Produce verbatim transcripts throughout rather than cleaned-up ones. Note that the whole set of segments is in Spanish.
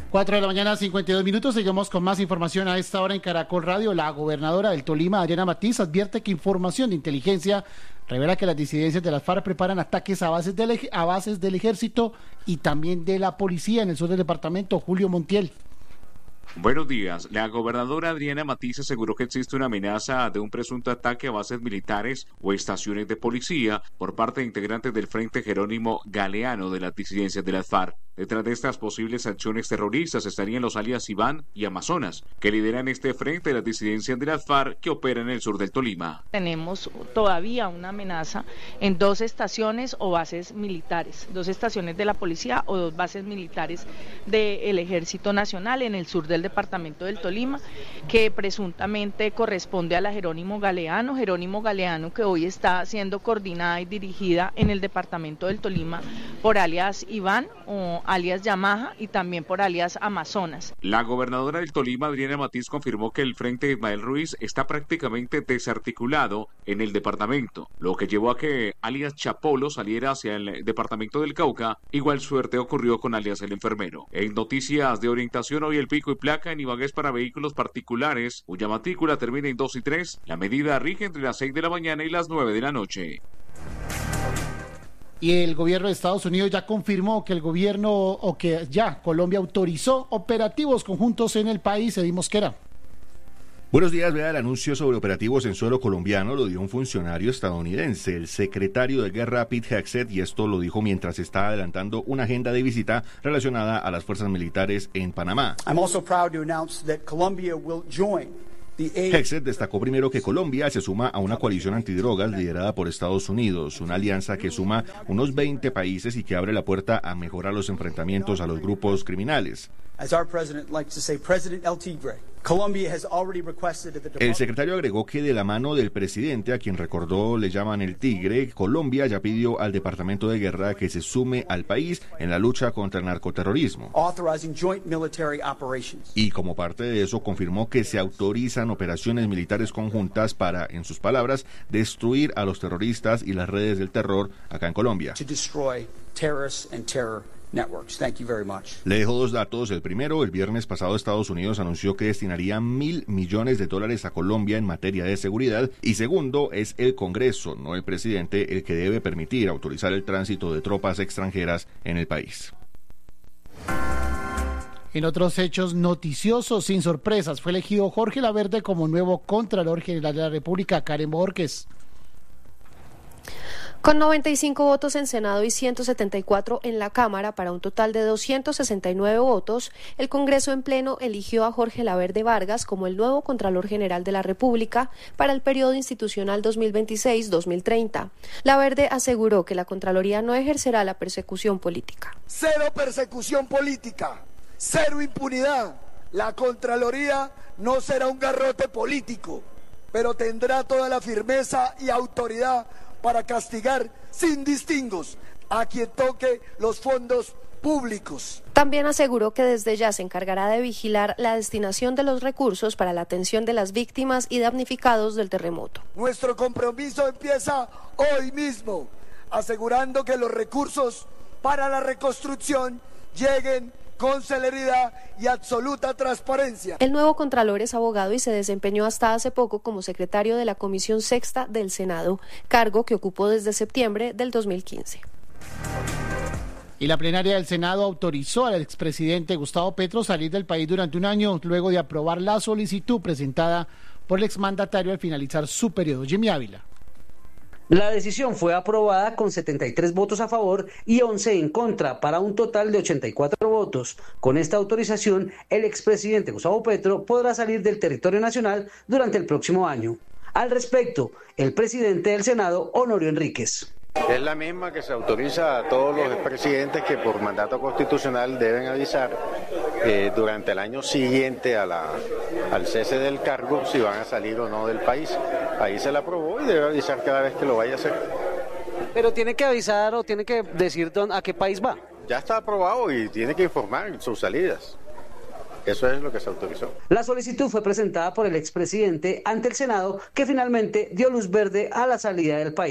cuatro de la mañana, cincuenta y dos minutos. Seguimos con más información a esta hora en Caracol Radio. La gobernadora del Tolima, Adriana Matiz, advierte que información de inteligencia revela que las disidencias de las FARC preparan ataques a bases del, a bases del ejército y también de la policía en el sur del departamento. Julio Montiel. Buenos días. La gobernadora Adriana Matiz aseguró que existe una amenaza de un presunto ataque a bases militares o estaciones de policía por parte de integrantes del Frente Jerónimo Galeano de las disidencias de las FARC. Detrás de estas posibles acciones terroristas estarían los alias Iván y Amazonas, que lideran este frente de las disidencias de las FARC que operan en el sur del Tolima. Tenemos todavía una amenaza en dos estaciones o bases militares, dos estaciones de la policía o dos bases militares del Ejército Nacional en el sur del departamento del Tolima, que presuntamente corresponde a la Jerónimo Galeano, Jerónimo Galeano que hoy está siendo coordinada y dirigida en el departamento del Tolima por alias Iván o alias Yamaha y también por alias Amazonas. La gobernadora del Tolima, Adriana Matiz, confirmó que el Frente de Ismael Ruiz está prácticamente desarticulado en el departamento, lo que llevó a que alias Chapolo saliera hacia el departamento del Cauca. Igual suerte ocurrió con alias El Enfermero. En noticias de orientación, hoy el pico y placa en Ibagué para vehículos particulares, cuya matrícula termina en dos y tres. La medida rige entre las seis de la mañana y las nueve de la noche. Y el gobierno de Estados Unidos ya confirmó que el gobierno, o que ya Colombia autorizó operativos conjuntos en el país. Edith Mosquera. Buenos días. Vea, el anuncio sobre operativos en suelo colombiano lo dio un funcionario estadounidense, el secretario de Guerra Pete Hegseth, y esto lo dijo mientras está adelantando una agenda de visita relacionada a las fuerzas militares en Panamá. I'm also proud to announce that Colombia will join. Hegseth destacó primero que Colombia se suma a una coalición antidrogas liderada por Estados Unidos, una alianza que suma unos veinte países y que abre la puerta a mejorar los enfrentamientos a los grupos criminales. El secretario agregó que de la mano del presidente, a quien recordó le llaman el Tigre, Colombia ya pidió al Departamento de Guerra que se sume al país en la lucha contra el narcoterrorismo. Y como parte de eso confirmó que se autorizan operaciones militares conjuntas para, en sus palabras, destruir a los terroristas y las redes del terror acá en Colombia. Networks. Thank you very much. Le dejo dos datos. El primero, el viernes pasado Estados Unidos anunció que destinaría mil millones de dólares a Colombia en materia de seguridad. Y segundo, es el Congreso, no el presidente, el que debe permitir autorizar el tránsito de tropas extranjeras en el país. En otros hechos noticiosos, sin sorpresas, fue elegido Jorge Laverde como nuevo Contralor General de la República. Karen Borges. Con noventa y cinco votos en Senado y ciento setenta y cuatro en la Cámara, para un total de doscientos sesenta y nueve votos, el Congreso en pleno eligió a Jorge Laverde Vargas como el nuevo Contralor General de la República para el periodo institucional dos mil veintiséis a dos mil treinta. Laverde aseguró que la Contraloría no ejercerá la persecución política. Cero persecución política, cero impunidad. La Contraloría no será un garrote político, pero tendrá toda la firmeza y autoridad para castigar sin distingos a quien toque los fondos públicos. También aseguró que desde ya se encargará de vigilar la destinación de los recursos para la atención de las víctimas y damnificados del terremoto. Nuestro compromiso empieza hoy mismo, asegurando que los recursos para la reconstrucción lleguen con celeridad y absoluta transparencia. El nuevo Contralor es abogado y se desempeñó hasta hace poco como secretario de la Comisión Sexta del Senado, cargo que ocupó desde septiembre del dos mil quince. Y la plenaria del Senado autorizó al expresidente Gustavo Petro salir del país durante un año luego de aprobar la solicitud presentada por el exmandatario al finalizar su periodo. Jimmy Ávila. La decisión fue aprobada con setenta y tres votos a favor y once en contra, para un total de ochenta y cuatro votos. Con esta autorización, el expresidente Gustavo Petro podrá salir del territorio nacional durante el próximo año. Al respecto, el presidente del Senado, Honorio Enríquez. Es la misma que se autoriza a todos los expresidentes que por mandato constitucional deben avisar eh, durante el año siguiente a la, al cese del cargo si van a salir o no del país. Ahí se la aprobó y debe avisar cada vez que lo vaya a hacer. Pero tiene que avisar o tiene que decir a qué país va. Ya está aprobado y tiene que informar sus salidas. Eso es lo que se autorizó. La solicitud fue presentada por el expresidente ante el Senado, que finalmente dio luz verde a la salida del país.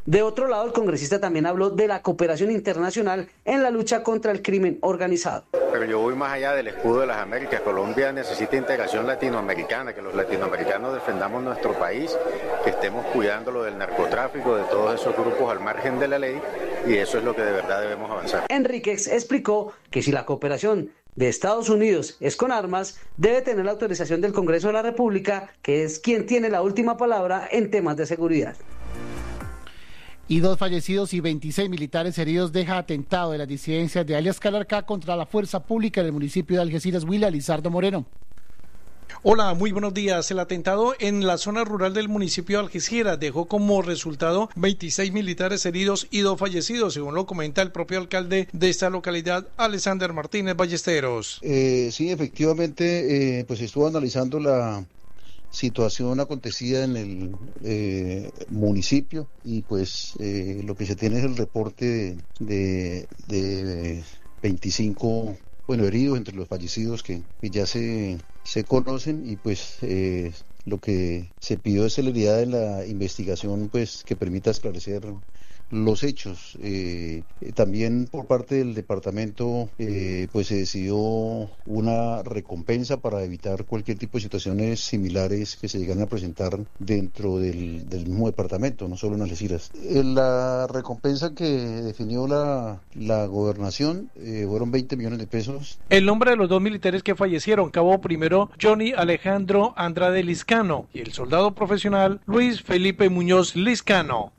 De otro lado, el congresista también habló de la cooperación internacional en la lucha contra el crimen organizado. Pero yo voy más allá del escudo de las Américas. Colombia necesita integración latinoamericana, que los latinoamericanos defendamos nuestro país, que estemos cuidándolo del narcotráfico, de todos esos grupos al margen de la ley, y eso es lo que de verdad debemos avanzar. Enríquez explicó que si la cooperación de Estados Unidos es con armas, debe tener la autorización del Congreso de la República, que es quien tiene la última palabra en temas de seguridad. Y dos fallecidos y veintiséis militares heridos deja atentado de las disidencias de alias Calarcá contra la fuerza pública en el municipio de Algeciras. Huila, Lizardo Moreno. Hola, muy buenos días. El atentado en la zona rural del municipio de Algeciras dejó como resultado veintiséis militares heridos y dos fallecidos, según lo comenta el propio alcalde de esta localidad, Alexander Martínez Ballesteros. Eh, sí, efectivamente, eh, pues estuvo analizando la situación acontecida en el eh, municipio y pues eh, lo que se tiene es el reporte de, de, de veinticinco bueno, heridos entre los fallecidos que, que ya se, se conocen y pues eh, lo que se pidió es celeridad en la investigación pues que permita esclarecer los hechos. Eh, también por parte del departamento eh, pues se decidió una recompensa para evitar cualquier tipo de situaciones similares que se llegaran a presentar dentro del, del mismo departamento, no solo en Algeciras. Eh, la recompensa que definió la, la gobernación eh, fueron veinte millones de pesos. El nombre de los dos militares que fallecieron, cabo primero Johnny Alejandro Andrade Liscano y el soldado profesional Luis Felipe Muñoz Liscano.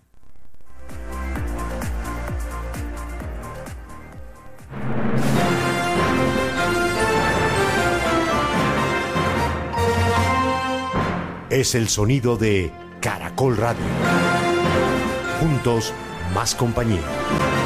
Es el sonido de Caracol Radio. Juntos, más compañía.